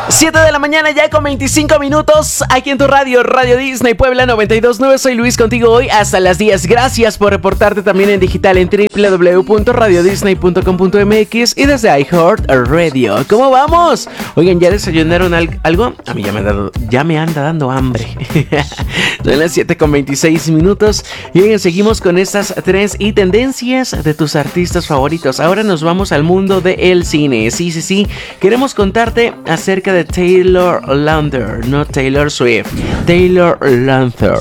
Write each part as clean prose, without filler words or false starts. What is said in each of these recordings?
7 de la mañana ya con 25 minutos aquí en tu radio, Radio Disney Puebla 92.9. Soy Luis contigo hoy hasta las 10. Gracias por reportarte también en digital en www.radiodisney.com.mx y desde iHeartRadio. ¿Cómo vamos? Oigan, ¿ya desayunaron algo? A mí ya me anda dando hambre. Son las 7 con 26 minutos y oigan, seguimos con estas trends y tendencias de tus artistas favoritos. Ahora nos vamos al mundo del cine. Sí. Queremos contarte acerca de Taylor Lautner, no Taylor Swift, Taylor Lautner.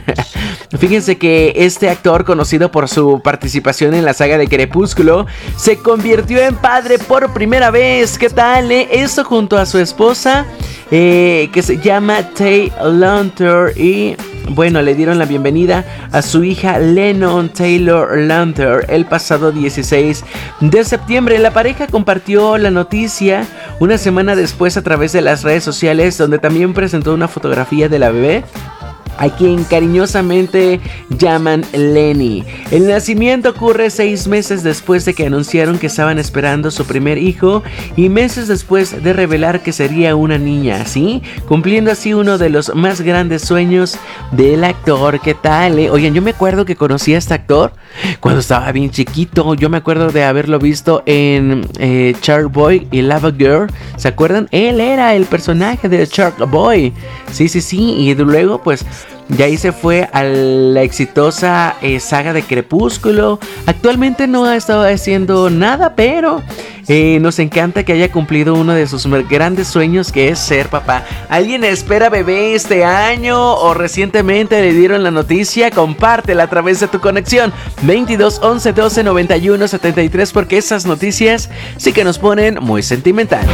Fíjense que este actor, conocido por su participación en la saga de Crepúsculo, se convirtió en padre por primera vez. ¿Qué tal? Esto junto a su esposa, que se llama Taylor Lautner, y bueno, le dieron la bienvenida a su hija Lennon Taylor Lautner el pasado 16 de septiembre. La pareja compartió la noticia una semana después a través de las redes sociales, donde también presentó una fotografía de la bebé, a quien cariñosamente llaman Lenny. El nacimiento ocurre 6 meses después de que anunciaron que estaban esperando su primer hijo y meses después de revelar que sería una niña, ¿sí? Cumpliendo así uno de los más grandes sueños del actor. ¿Qué tal? Oigan, yo me acuerdo que conocí a este actor cuando estaba bien chiquito. Yo me acuerdo de haberlo visto en Shark Boy y Lava Girl. ¿Se acuerdan? Él era el personaje de Shark Boy. Sí. Y luego pues de ahí se fue a la exitosa saga de Crepúsculo. Actualmente no ha estado haciendo nada, pero nos encanta que haya cumplido uno de sus grandes sueños, que es ser papá. ¿Alguien espera bebé este año o recientemente le dieron la noticia? Compártela a través de tu conexión 22 11 12 91 73, porque esas noticias sí que nos ponen muy sentimentales.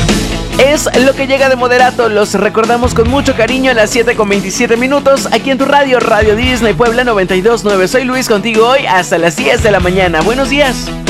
Es lo que llega de Moderato. Los recordamos con mucho cariño a las 7 con 27 minutos aquí en tu radio, Radio Disney Puebla 92.9. Soy Luis contigo hoy hasta las 10 de la mañana. Buenos días.